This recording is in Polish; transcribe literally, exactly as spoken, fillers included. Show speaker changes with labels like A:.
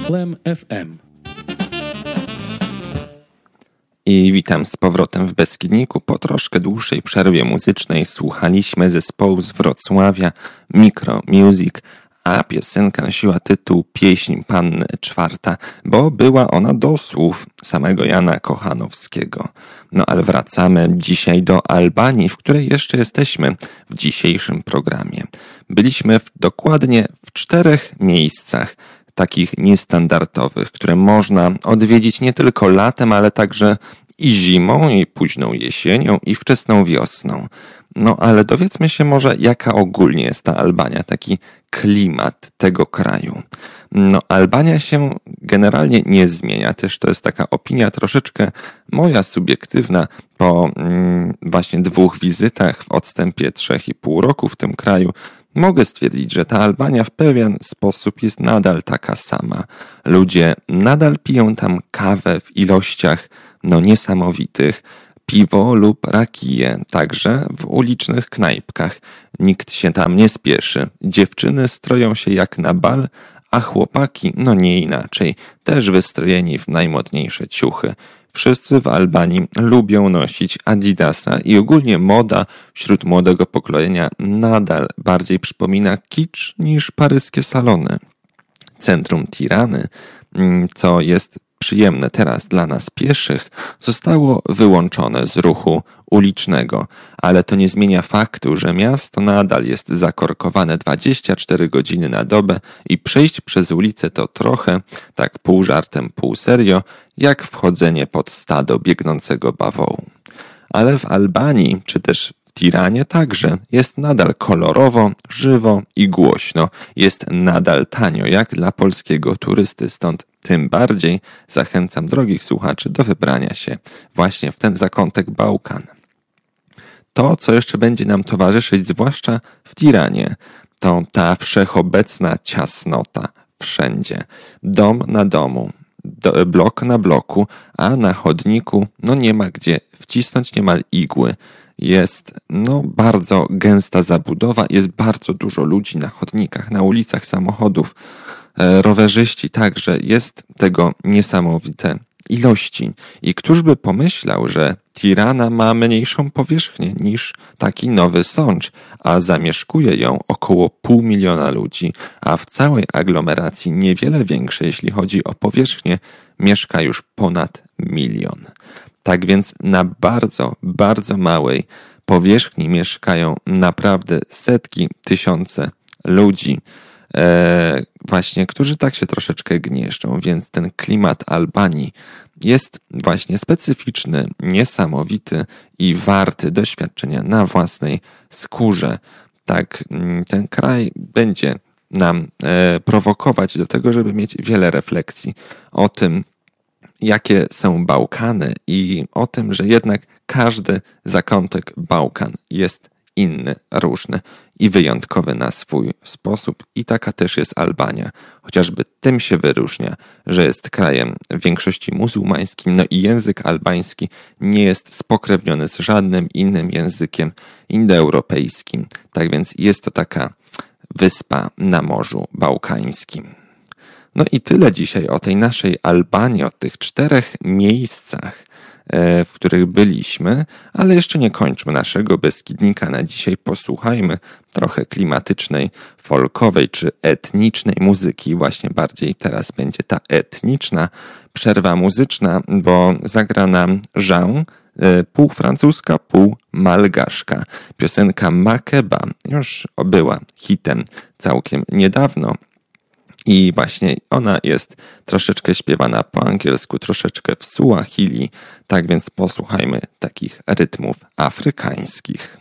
A: Klem F M.
B: I witam z powrotem w Beskidniku. Po troszkę dłuższej przerwie muzycznej słuchaliśmy zespołu z Wrocławia Micro Music, a piosenka nosiła tytuł Pieśń Panny Czwarta, bo była ona do słów samego Jana Kochanowskiego. No ale wracamy dzisiaj do Albanii, w której jeszcze jesteśmy w dzisiejszym programie. Byliśmy w, dokładnie w czterech miejscach, takich niestandardowych, które można odwiedzić nie tylko latem, ale także i zimą, i późną jesienią, i wczesną wiosną. No ale dowiedzmy się może, jaka ogólnie jest ta Albania, taki klimat tego kraju. No Albania się generalnie nie zmienia, też to jest taka opinia troszeczkę moja subiektywna po mm, właśnie dwóch wizytach w odstępie trzech i pół roku w tym kraju. Mogę stwierdzić, że ta Albania w pewien sposób jest nadal taka sama. Ludzie nadal piją tam kawę w ilościach no niesamowitych, piwo lub rakiję, także w ulicznych knajpkach. Nikt się tam nie spieszy. Dziewczyny stroją się jak na bal, a chłopaki, no nie inaczej, też wystrojeni w najmodniejsze ciuchy. Wszyscy w Albanii lubią nosić Adidasa i ogólnie moda wśród młodego pokolenia nadal bardziej przypomina kicz niż paryskie salony. Centrum Tirany, co jest przyjemne teraz dla nas pieszych, zostało wyłączone z ruchu ulicznego, ale to nie zmienia faktu, że miasto nadal jest zakorkowane dwadzieścia cztery godziny na dobę i przejść przez ulicę to trochę, tak pół żartem, pół serio, jak wchodzenie pod stado biegnącego bawołu. Ale w Albanii, czy też w Tiranie także jest nadal kolorowo, żywo i głośno. Jest nadal tanio, jak dla polskiego turysty, stąd tym bardziej zachęcam drogich słuchaczy do wybrania się właśnie w ten zakątek Bałkan. To, co jeszcze będzie nam towarzyszyć, zwłaszcza w Tiranie, to ta wszechobecna ciasnota wszędzie. Dom na domu, do, blok na bloku, a na chodniku no nie ma gdzie wcisnąć niemal igły. Jest no bardzo gęsta zabudowa, jest bardzo dużo ludzi na chodnikach, na ulicach, samochodów, e, rowerzyści także, jest tego niesamowite ilości. I któż by pomyślał, że Tirana ma mniejszą powierzchnię niż taki Nowy Sącz, a zamieszkuje ją około pół miliona ludzi, a w całej aglomeracji niewiele większej, jeśli chodzi o powierzchnię, mieszka już ponad milion. Tak więc na bardzo, bardzo małej powierzchni mieszkają naprawdę setki, tysiące ludzi, e, właśnie, którzy tak się troszeczkę gnieszczą, więc ten klimat Albanii jest właśnie specyficzny, niesamowity i warty doświadczenia na własnej skórze. Tak, ten kraj będzie nam e, prowokować do tego, żeby mieć wiele refleksji o tym, jakie są Bałkany i o tym, że jednak każdy zakątek Bałkan jest inny, różny i wyjątkowy na swój sposób i taka też jest Albania. Chociażby tym się wyróżnia, że jest krajem w większości muzułmańskim, no i język albański nie jest spokrewniony z żadnym innym językiem indoeuropejskim. Tak więc jest to taka wyspa na Morzu Bałkańskim. No i tyle dzisiaj o tej naszej Albanii, o tych czterech miejscach, w których byliśmy, ale jeszcze nie kończmy naszego Beskidnika na dzisiaj. Posłuchajmy trochę klimatycznej, folkowej czy etnicznej muzyki. Właśnie bardziej teraz będzie ta etniczna przerwa muzyczna, bo zagra nam Jean, pół francuska, pół malgaszka. Piosenka Makeba już była hitem całkiem niedawno. I właśnie ona jest troszeczkę śpiewana po angielsku, troszeczkę w Suahili, tak więc posłuchajmy takich rytmów afrykańskich.